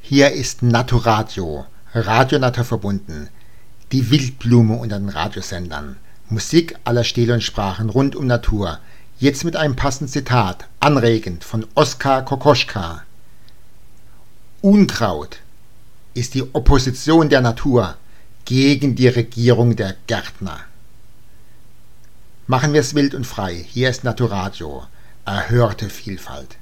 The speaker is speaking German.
Hier ist Naturadio, Radio Natur verbunden, die Wildblume unter den Radiosendern, Musik aller Stile und Sprachen rund um Natur, jetzt mit einem passenden Zitat, anregend von Oskar Kokoschka. Unkraut ist die Opposition der Natur gegen die Regierung der Gärtner. Machen wir es wild und frei, hier ist Naturadio, erhörte Vielfalt.